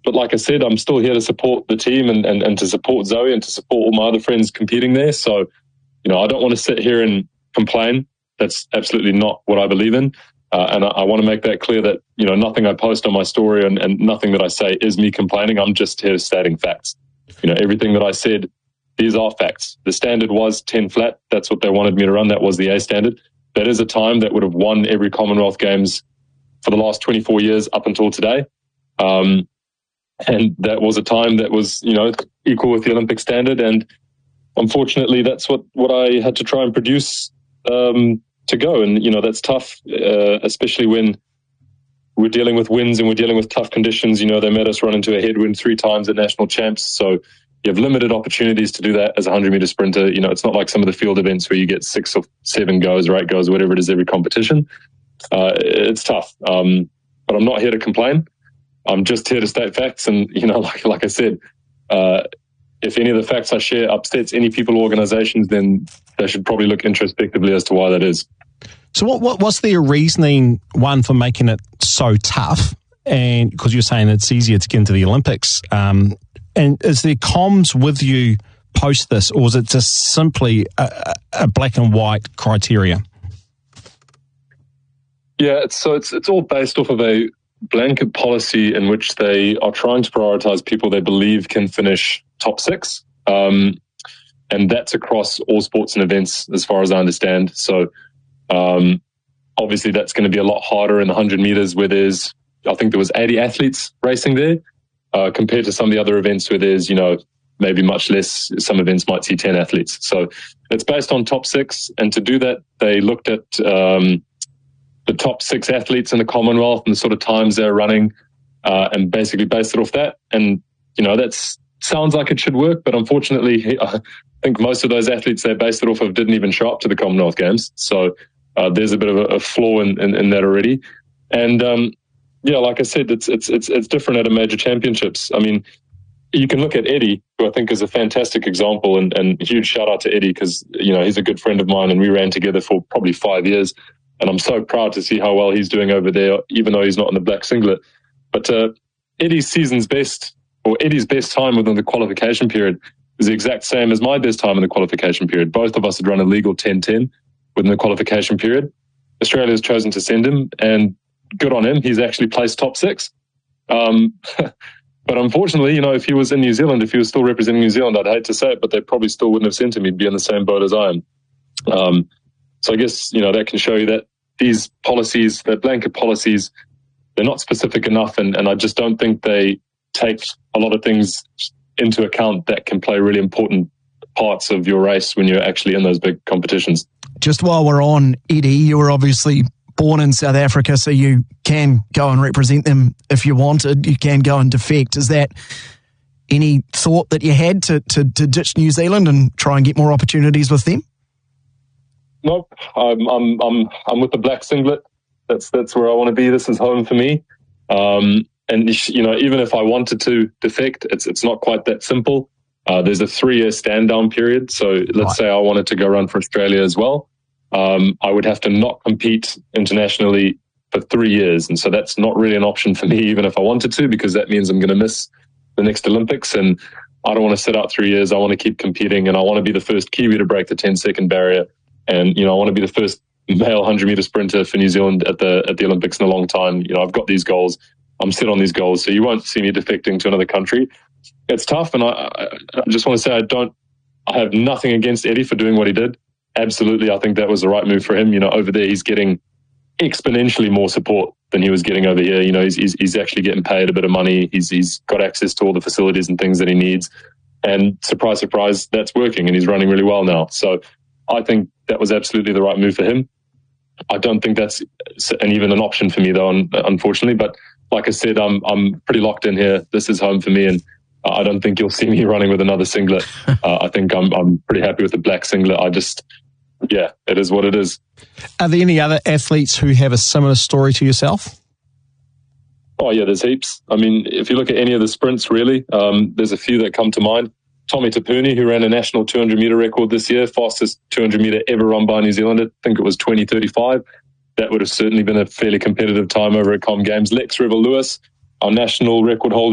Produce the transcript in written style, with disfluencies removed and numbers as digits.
But like I said, I'm still here to support the team and to support Zoe and to support all my other friends competing there. So, I don't want to sit here and complain. That's absolutely not what I believe in. And I want to make that clear that, nothing I post on my story and nothing that I say is me complaining. I'm just here stating facts. Everything that I said, these are facts. The standard was 10 flat. That's what they wanted me to run. That was the A standard. That is a time that would have won every Commonwealth Games for the last 24 years up until today. And that was a time that was, equal with the Olympic standard. And unfortunately, that's what I had to try and produce to go. And, that's tough, especially when we're dealing with winds and we're dealing with tough conditions. They made us run into a headwind 3 times at national champs. So you have limited opportunities to do that as a 100-meter sprinter. It's not like some of the field events where you get 6 or 7 goes or 8 goes, whatever it is, every competition. It's tough. But I'm not here to complain. I'm just here to state facts. And, like I said, if any of the facts I share upsets any people or organizations, then they should probably look introspectively as to why that is. So what's their reasoning, one, for making it so tough? And because you're saying it's easier to get into the Olympics. And is there comms with you post this, or is it just simply a black and white criteria? Yeah, it's all based off of a blanket policy in which they are trying to prioritize people they believe can finish top 6. And that's across all sports and events, as far as I understand. So obviously that's going to be a lot harder in the 100 meters where I think there was 80 athletes racing there, compared to some of the other events where there's, maybe much less. Some events might see 10 athletes. So it's based on top 6. And to do that, they looked at the top 6 athletes in the Commonwealth and the sort of times they're running, and basically based it off that. And, that sounds like it should work, but unfortunately, I think most of those athletes they based it off of didn't even show up to the Commonwealth Games. So there's a bit of a flaw in that already. And like I said, it's different at a major championships. I mean, you can look at Eddie, who I think is a fantastic example, and a huge shout out to Eddie because, he's a good friend of mine and we ran together for probably 5 years. And I'm so proud to see how well he's doing over there, even though he's not in the black singlet. But Eddie's best time within the qualification period is the exact same as my best time in the qualification period. Both of us had run a legal 10:10 within the qualification period. Australia has chosen to send him, and good on him. He's actually placed top 6. But unfortunately, if he was in New Zealand, if he was still representing New Zealand, I'd hate to say it, but they probably still wouldn't have sent him. He'd be in the same boat as I am. So I guess, that can show you that these policies, the blanket policies, they're not specific enough. And I just don't think they take a lot of things into account that can play really important parts of your race when you're actually in those big competitions. Just while we're on, Eddie, you were obviously born in South Africa, so you can go and represent them if you wanted. You can go and defect. Is that any thought that you had to ditch New Zealand and try and get more opportunities with them? Nope. I'm with the black singlet. That's where I want to be. This is home for me. And even if I wanted to defect, it's not quite that simple. There's a 3-year stand down period. So let's say I wanted to go run for Australia as well. I would have to not compete internationally for 3 years. And so that's not really an option for me, even if I wanted to, because that means I'm going to miss the next Olympics. And I don't want to sit out 3 years. I want to keep competing, and I want to be the first Kiwi to break the 10-second barrier. And, I want to be the first male 100-meter sprinter for New Zealand at the Olympics in a long time. I've got these goals. I'm set on these goals. So you won't see me defecting to another country. It's tough. And I just want to say I have nothing against Eddie for doing what he did. Absolutely. I think that was the right move for him. Over there, he's getting exponentially more support than he was getting over here. He's actually getting paid a bit of money. He's got access to all the facilities and things that he needs. And surprise, surprise, that's working, and he's running really well now. So I think that was absolutely the right move for him. I don't think that's even an option for me, though, unfortunately. But like I said, I'm pretty locked in here. This is home for me, and I don't think you'll see me running with another singlet. I think I'm pretty happy with the black singlet. It is what it is. Are there any other athletes who have a similar story to yourself? Oh, yeah, there's heaps. I mean, if you look at any of the sprints, really, there's a few that come to mind. Tommy Tapuni, who ran a national 200-meter record this year, fastest 200-meter ever run by a New Zealander. I think it was 20:35. That would have certainly been a fairly competitive time over at Com Games. Lex River Lewis, our national record holder